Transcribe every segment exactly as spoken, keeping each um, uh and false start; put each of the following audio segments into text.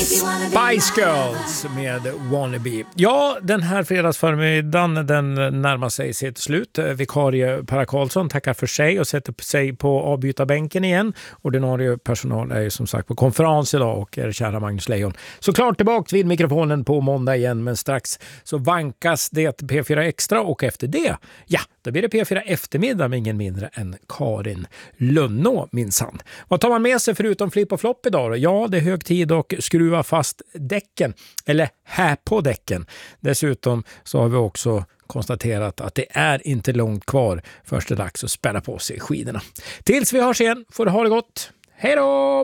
Spice Girls med Wannabe. Ja, den här fredagsförmiddagen den närmar sig sitt slut. Vikarie Per Karlsson tackar för sig och sätter sig på avbytarbänken igen. Ordinarie personal är ju som sagt på konferens idag och är kära Magnus Lejon såklart tillbaka vid mikrofonen på måndag igen, men strax så vankas det P fyra Extra och efter det, ja, då blir det P fyra Eftermiddag med ingen mindre än Karin Lönnå minsann. Vad tar man med sig förutom flipp och flopp idag då? Ja, det är hög tid att skruva fast däcken, eller här på däcken. Dessutom så har vi också konstaterat att det är inte långt kvar först är dags att spänna på sig skidorna. Tills vi hörs igen får du ha det gott. Hej då!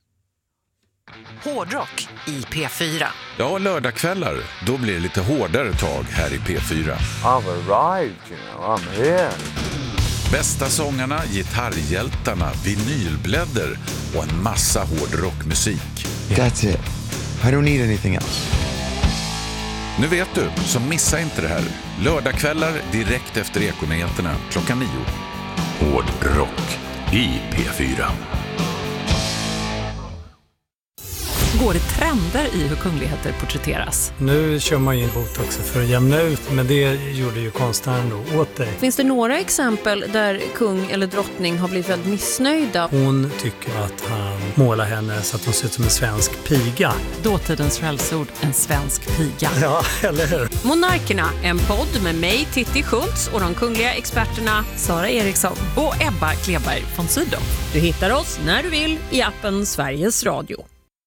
Hårdrock i P fyra. Ja, lördagskvällar, då blir det lite hårdare tag här i P fyra. I've arrived, you know, I'm here. Bästa sångarna, gitarrhjältarna, vinylblädder och en massa hårdrockmusik. That's it. I don't need anything else. Nu vet du, så missa inte det här. Lördagskvällar direkt efter Ekonyheterna klockan nio. Hårdrock i P fyra. Går det trender i hur kungligheter porträtteras? Nu kör man ju in botox för att jämna ut, men det gjorde ju konstnären då åt dig. Finns det några exempel där kung eller drottning har blivit väldigt missnöjda? Hon tycker att han målar henne så att hon ser ut som en svensk piga. Dåtidens skällsord, en svensk piga. Ja, eller hur? Monarkerna, en podd med mig Titti Schultz och de kungliga experterna Sara Eriksson Och Ebba Kleberg von Sydow. Du hittar oss när du vill i appen Sveriges Radio.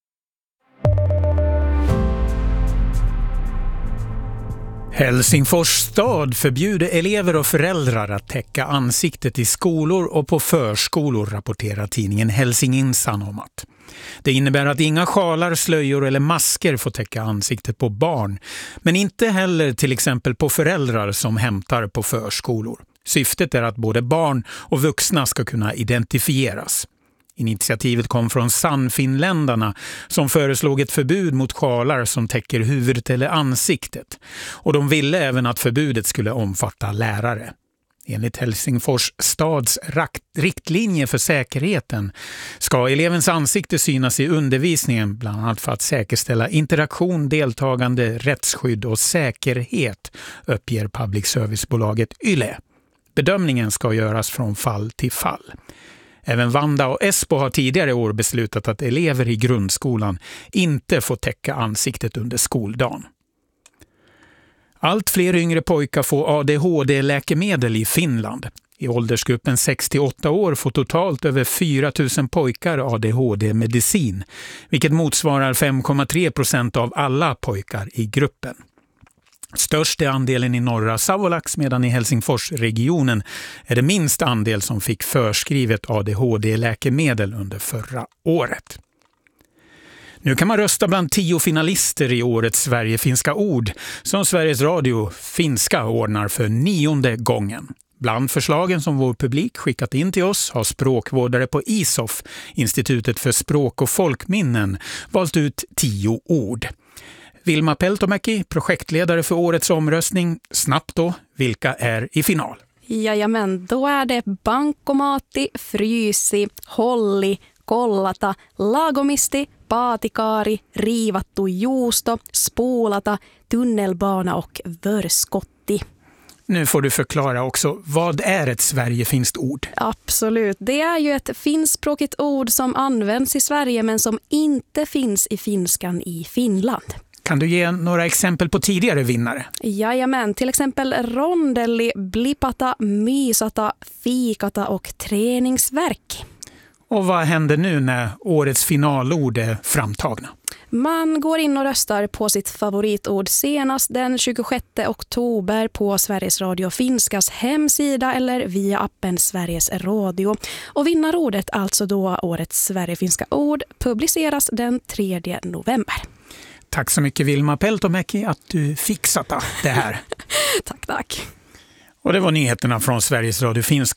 Helsingfors stad förbjuder elever och föräldrar att täcka ansiktet i skolor och på förskolor, rapporterar tidningen Helsingin Sanomat. Det innebär att inga sjalar, slöjor eller masker får täcka ansiktet på barn, men inte heller till exempel på föräldrar som hämtar på förskolor. Syftet är att både barn och vuxna ska kunna identifieras. Initiativet kom från Sannfinländarna som föreslog ett förbud mot sjalar som täcker huvudet eller ansiktet. Och de ville även att förbudet skulle omfatta lärare. Enligt Helsingfors stads riktlinje för säkerheten ska elevens ansikte synas i undervisningen, bland annat för att säkerställa interaktion, deltagande, rättsskydd och säkerhet, uppger public servicebolaget Yle. Bedömningen ska göras från fall till fall. Även Vanda och Esbo har tidigare år beslutat att elever i grundskolan inte får täcka ansiktet under skoldagen. Allt fler yngre pojkar får A D H D-läkemedel i Finland. I åldersgruppen sex till åtta år får totalt över fyra tusen pojkar A D H D-medicin, vilket motsvarar fem komma tre procent av alla pojkar i gruppen. Störst är andelen i norra Savolax, medan i Helsingforsregionen är det minst andel som fick förskrivet A D H D-läkemedel under förra året. Nu kan man rösta bland tio finalister i årets Sverige-finska ord som Sveriges Radio finska ordnar för nionde gången. Bland förslagen som vår publik skickat in till oss har språkvårdare på I S O F, Institutet för språk- och folkminnen, valt ut tio ord. Vilma Peltomäki, projektledare för årets omröstning. Snabbt då, vilka är i final? Jajamän, då är det bankomati, frysi, holli, kollata, lagomisti, paatikaari, riivattu juusto, spoolata, tunnelbana och vörskotti. Nu får du förklara också, vad är ett Sverigefinskt ord? Absolut, det är ju ett finskspråkigt ord som används i Sverige men som inte finns i finskan i Finland. Kan du ge några exempel på tidigare vinnare? Jajamän, till exempel rondelli, blipata, mysata, fikata och träningsverk. Och vad händer nu när årets finalord är framtagna? Man går in och röstar på sitt favoritord senast den tjugosjätte oktober på Sveriges Radio Finskas hemsida eller via appen Sveriges Radio. Och vinnarordet, alltså då årets Sverigefinska ord, publiceras den tredje november. Tack så mycket Vilma Peltomäki att du fixat det här. Tack, tack. Och det var nyheterna från Sveriges Radio Finska.